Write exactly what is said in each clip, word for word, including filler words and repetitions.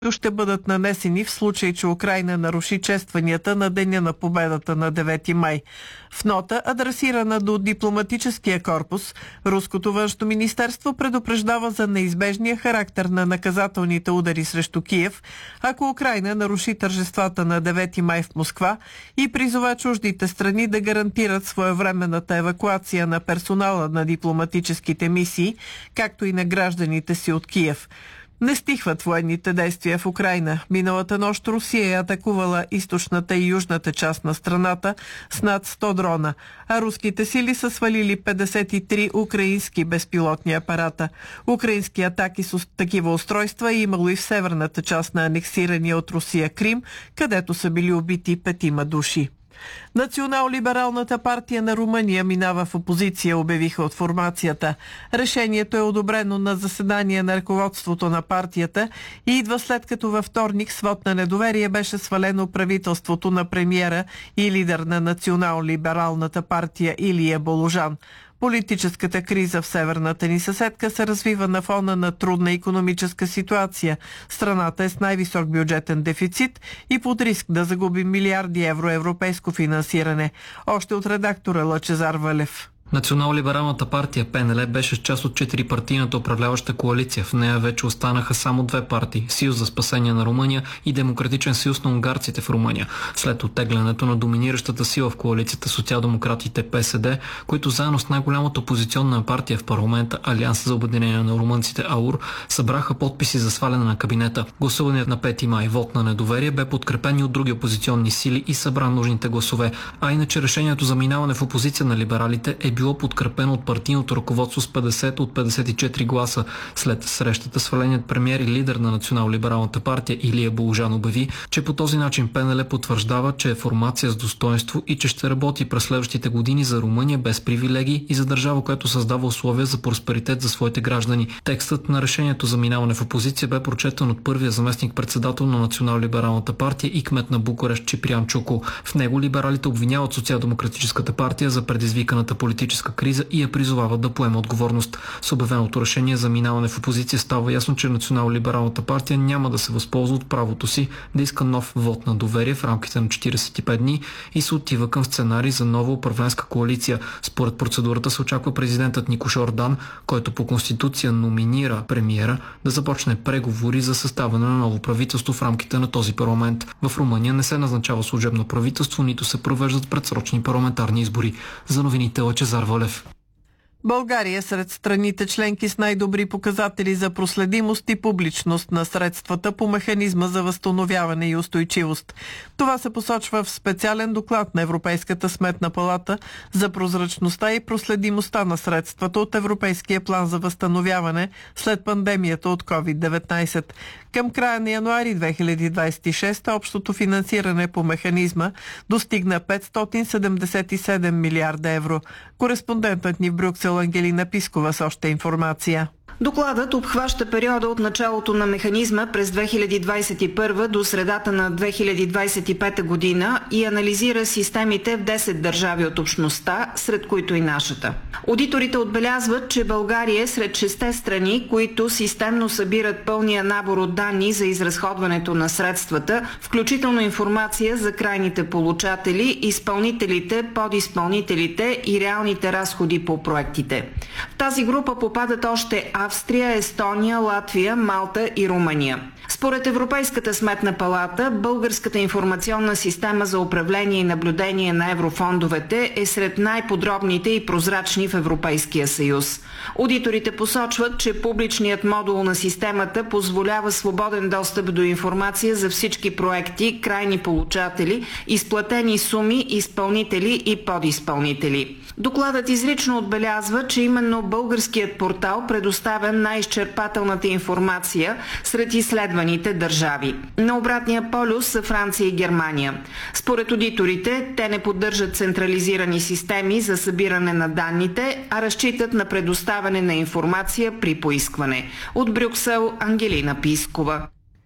ще бъдат нанесени в случай, че Украйна наруши честванията на Деня на победата на девети май. В нота, адресирана до дипломатическия корпус, Руското външно министерство предупреждава за неизбежния характер на наказателните удари срещу Киев, ако Украйна наруши тържествата на девети май в Москва, и призова чуждите страни да гарантират своевременната евакуация на персонала на дипломатическите мисии, както и на гражданите си от Киев. Не стихват военните действия в Украйна. Миналата нощ Русия е атакувала източната и южната част на страната с над сто дрона, а руските сили са свалили петдесет и три украински безпилотни апарата. Украински атаки с такива устройства е имало и в северната част на анексирания от Русия Крим, където са били убити петима души. Национал-либералната партия на Румъния минава в опозиция, обявиха от формацията. Решението е одобрено на заседание на ръководството на партията и идва след като във вторник с вот на недоверие беше свалено правителството на премиера и лидер на Национал-либералната партия Илия Боложан. Политическата криза в северната ни съседка се развива на фона на трудна икономическа ситуация. Страната е с най-висок бюджетен дефицит и под риск да загуби милиарди евро европейско финансиране. Още от редактора Лъчезар Валев. Национал-либералната партия ПНЛ беше част от четирипартийната управляваща коалиция. В нея вече останаха само две партии – Съюз за спасение на Румъния и Демократичен съюз на унгарците в Румъния. След оттеглянето на доминиращата сила в коалицията социал-демократите ПСД, които заедно с най-голямата опозиционна партия в парламента Алианс за обединение на румънците АУР събраха подписи за сваляне на кабинета. Гласуването на пети май вот на недоверие бе подкрепен и от други опозиционни сили и събра нужните гласове. А иначе решението за минаване в опозиция на либералите е било подкрепено от партийното ръководство с петдесет от петдесет и четири гласа. След срещата сваленият премиер и лидер на Национал-либералната партия Илия Боложан обяви, че по този начин ПНЛ потвърждава, че е формация с достоинство и че ще работи през следващите години за Румъния без привилегии и за държава, която създава условия за просперитет за своите граждани. Текстът на решението за минаване в опозиция бе прочетен от първия заместник-председател на Национал-либералната партия и кмет на Букурещ Чиприян Чуко. В него либералите обвиняват Социал-демократическата партия за предизвиканата политическа криза и я призовават да поема отговорност. С обявеното решение за минаване в опозиция става ясно, че Национал-либералната партия няма да се възползва от правото си да иска нов вот на доверие в рамките на четиридесет и пет дни и се отива към сценарий за нова управленска коалиция. Според процедурата се очаква президентът Никош Ордан, който по конституция номинира премиера, да започне преговори за съставяне на ново правителство в рамките на този парламент. В Румъния не се назначава служебно правителство, нито се провеждат предсрочни парламентарни избори. За новините Лъчезар Волев. България сред страните членки с най-добри показатели за проследимост и публичност на средствата по механизма за възстановяване и устойчивост. Това се посочва в специален доклад на Европейската сметна палата за прозрачността и проследимостта на средствата от Европейския план за възстановяване след пандемията от ковид деветнайсет. Към края на януари две хиляди двадесет и шеста общото финансиране по механизма достигна петстотин седемдесет и седем милиарда евро. Кореспондентът ни в Брюксел Ангелина Пискова с още информация. Докладът обхваща периода от началото на механизма през две хиляди двадесет и първа до средата на две хиляди двадесет и пета година и анализира системите в десет държави от общността, сред които и нашата. Одиторите отбелязват, че България е сред шесте страни, които системно събират пълния набор от данни за изразходването на средствата, включително информация за крайните получатели, изпълнителите, подизпълнителите и реалните разходи по проектите. В тази група попадат още Австрия, Естония, Латвия, Малта и Румъния. Според Европейската сметна палата, българската информационна система за управление и наблюдение на еврофондовете е сред най-подробните и прозрачни в Европейския съюз. Одиторите посочват, че публичният модул на системата позволява свободен достъп до информация за всички проекти, крайни получатели, изплатени суми, изпълнители и подизпълнители. Докладът изрично отбелязва, че именно българският портал предоставя най-изчерпателната информация сред изследваните държави. На обратния полюс са Франция и Германия. Според одиторите, те не поддържат централизирани системи за събиране на данните, а разчитат на предоставяне на информация при поискване. От Брюксел Ангелина Пискова.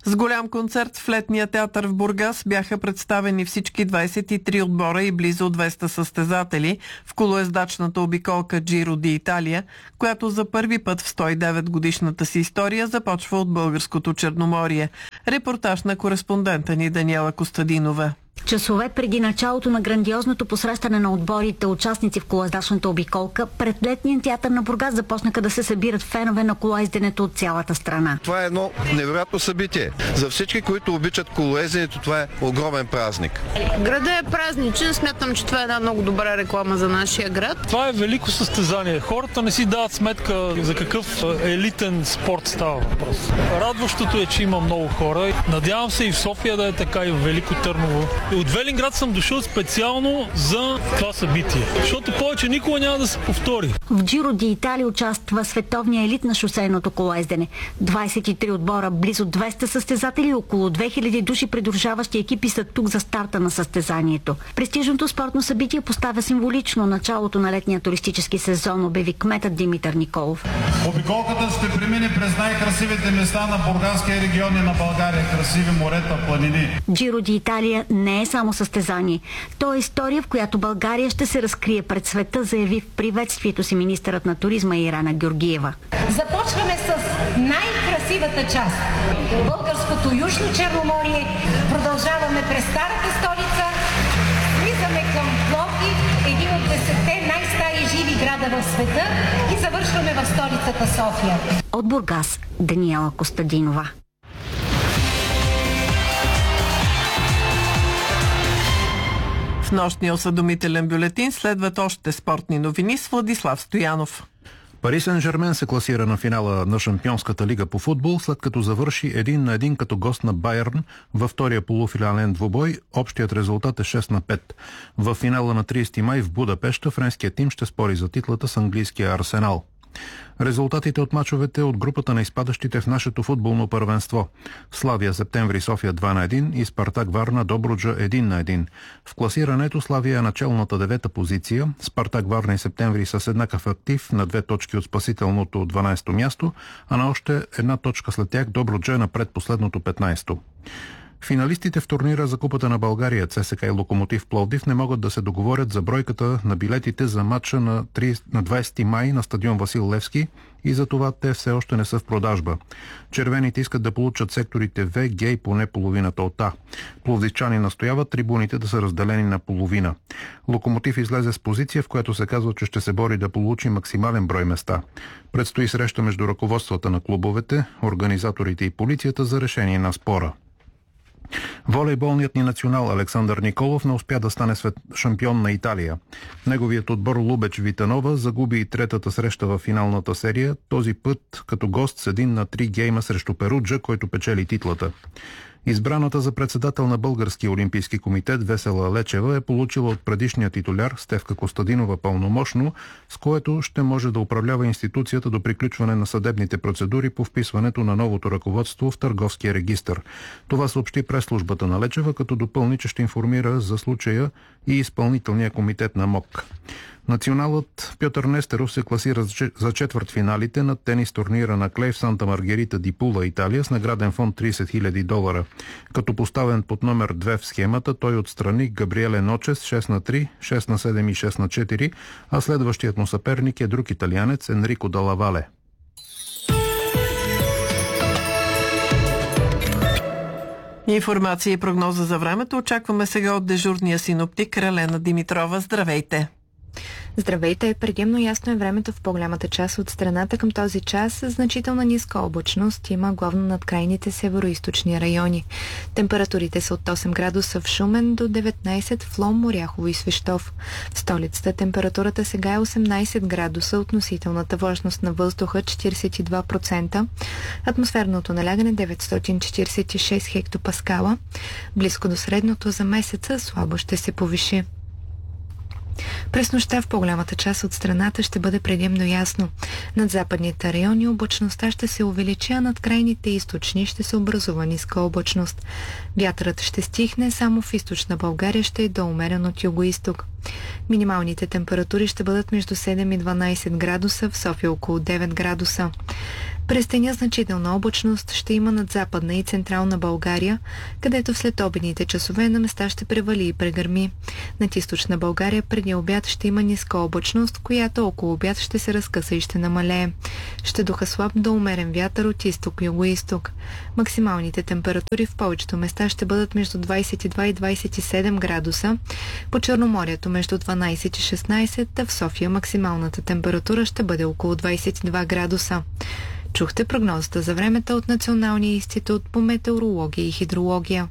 С голям концерт в летния театър в Бургас бяха представени всички двадесет и три отбора и близо двеста състезатели в колоездачната обиколка Джиро ди Италия, която за първи път в сто и девет годишната си история започва от българското Черноморие. Репортаж на кореспондента ни Даниела Костадинова. Часове преди началото на грандиозното посрещане на отборите, участници в колоездачната обиколка, пред летния театър на Бургас започнаха да се събират фенове на колоезденето от цялата страна. Това е едно невероятно събитие. За всички, които обичат колоезденето, това е огромен празник. Градът е празничен. Смятам, че това е една много добра реклама за нашия град. Това е велико състезание. Хората не си дават сметка за какъв елитен спорт става въпрос. Радващото е, че има много хора. Надявам се и в София да е така, и в Велико Търново. От Велинград съм дошъл специално за това събитие, защото повече никога няма да се повтори. В Джиро ди Италия участва световния елит на шосейното колоездене. двадесет и три отбора, близо двеста състезатели и около две хиляди души придружаващи екипи са тук за старта на състезанието. Престижното спортно събитие поставя символично началото на летния туристически сезон, обяви кметът Димитър Николов. Обиколката ще премине през най-красивите места на Бургаския регион и на България. Красиви морета, планини. Джиро ди Италия не е само състезание. То е история, в която България ще се разкрие пред света, заяви в приветствието си министърът на туризма Ирена Георгиева. Започваме с най-красивата част. Българското Южно Черноморие. Продължаваме през старата столица. Влизаме към Пловдив, един от десетте най-стари живи града в света, и завършваме в столицата София. От Бургас, Даниела Костадинова. В нощния осведомителен бюлетин следват още спортни новини с Владислав Стоянов. Пари Сен-Жермен се класира на финала на Шампионската лига по футбол, след като завърши един на един като гост на Байерн във втория полуфинален двубой. Общият резултат е шест на пет. В финала на тридесети май в Будапеща френският тим ще спори за титлата с английския Арсенал. Резултатите от мачовете от групата на изпадащите в нашето футболно първенство. Славия Септември София два на един и Спартак Варна Добруджа един на един. В класирането Славия е началната девета позиция, Спартак Варна и Септември с еднакъв актив на две точки от спасителното дванадесето място, а на още една точка след тях Добруджа е на предпоследното петнадесето. Финалистите в турнира за Купата на България ЦСКА и Локомотив Пловдив не могат да се договорят за бройката на билетите за матча на двадесети май на стадион Васил Левски и за това те все още не са в продажба. Червените искат да получат секторите В, Г и поне половината от А. Пловдивчани настояват трибуните да са разделени на половина. Локомотив излезе с позиция, в която се казва, че ще се бори да получи максимален брой места. Предстои среща между ръководствата на клубовете, организаторите и полицията за решение на спора. Волейболният ни национал Александър Николов не успя да стане свет шампион на Италия. Неговият отбор Лубеч Витанова загуби и третата среща в финалната серия, този път като гост с един на три гейма срещу Перуджа, който печели титлата. Избраната за председател на Българския олимпийски комитет Весела Лечева е получила от предишния титуляр Стефка Костадинова пълномощно, с което ще може да управлява институцията до приключване на съдебните процедури по вписването на новото ръководство в търговския регистър. Това съобщи пресслужбата на Лечева, като допълни, че ще информира за случая и изпълнителния комитет на МОК. Националът Пьотър Нестеров се класира за четвъртфиналите на тенис турнира на клей в Санта Маргарита ди Пула, Италия, с награден фонд тридесет хиляди долара. Като поставен под номер две в схемата, той отстрани Габриеле Ночес шест на три, шест на седем и шест на четири, а следващият му съперник е друг италианец Енрико Далавале. Информация и прогноза за времето очакваме сега от дежурния синоптик Ралена Димитрова. Здравейте! Здравейте! Предимно ясно е времето в по-голямата част от страната. Към този час значителна ниска облачност има главно над крайните североизточни райони. Температурите са от осем градуса в Шумен до деветнадесет в Лом, Оряхово и Свищов. В столицата температурата сега е осемнадесет градуса, относителната влажност на въздуха четиридесет и два процента, атмосферното налягане деветстотин четиридесет и шест хектопаскала. Близко до средното за месеца слабо ще се повиши. През нощта в по-голямата част от страната ще бъде предимно ясно. Над западните райони облачността ще се увеличи, а над крайните източни ще се образува ниска облачност. Вятърът ще стихне, само в източна България ще е доумерен от югоизток. Минималните температури ще бъдат между седем и дванадесет градуса, в София около девет градуса. През деня значителна облачност ще има над Западна и Централна България, където в следобедните часове на места ще превали и прегърми. Над Източна България преди обяд ще има ниска облачност, която около обяд ще се разкъса и ще намалее. Ще духа слаб до умерен вятър от изток-юго-исток. Максималните температури в повечето места ще бъдат между двадесет и два и двадесет и седем градуса, по Черноморието между дванадесет и шестнадесет, а в София максималната температура ще бъде около двадесет и два градуса. Чухте прогнозата за времето от Националния институт по метеорология и хидрология.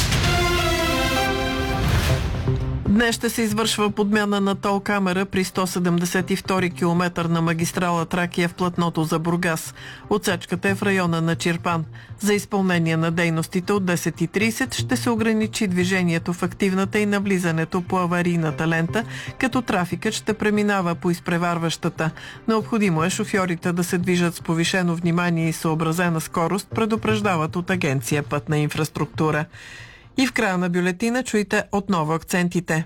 Днес ще се извършва подмяна на тол камера при сто седемдесет и втори километър на магистрала Тракия в платното за Бургас. Отсечката е в района на Чирпан. За изпълнение на дейностите от десет и тридесет ще се ограничи движението в активната и навлизането по аварийната лента, като трафикът ще преминава по изпреварващата. Необходимо е шофьорите да се движат с повишено внимание и съобразена скорост, предупреждават от Агенция Пътна инфраструктура. И в края на бюлетина чуйте отново акцентите.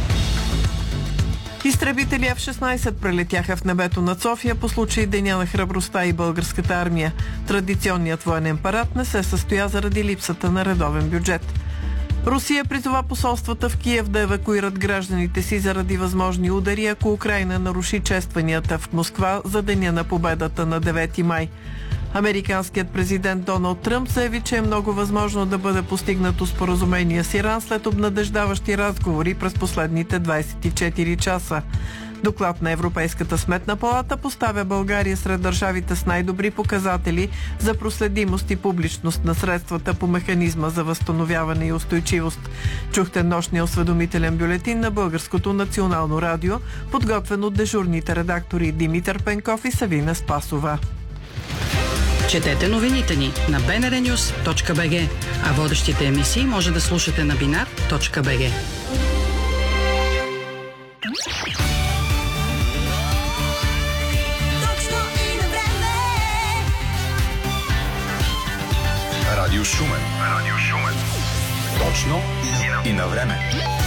Изтребители Еф шестнадесет прелетяха в небето над София по случай Деня на храбростта и българската армия. Традиционният военен парад не се състоя заради липсата на редовен бюджет. Русия призова посолствата в Киев да евакуират гражданите си заради възможни удари, ако Украйна наруши честванията в Москва за Деня на победата на девети май. Американският президент Доналд Тръмп заяви, че е много възможно да бъде постигнато споразумение с Иран след обнадеждаващи разговори през последните двадесет и четири часа. Доклад на Европейската сметна палата поставя България сред държавите с най-добри показатели за проследимост и публичност на средствата по механизма за възстановяване и устойчивост. Чухте нощния осведомителен бюлетин на Българското национално радио, подготвен от дежурните редактори Димитър Пенков и Савина Спасова. Четете новините ни на би ен ар нюз точка би джи, а водещите емисии може да слушате на бинар точка би джи. Радио Шумен. Радио Шумен. Точно и на време.